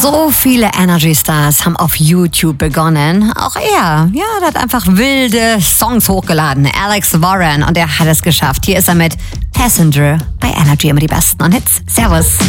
So viele Energy Stars haben auf YouTube begonnen. Auch er, der hat einfach wilde Songs hochgeladen. Alex Warren, und er hat es geschafft. Hier ist er mit Passenger bei Energy, immer die besten und Hits. Servus.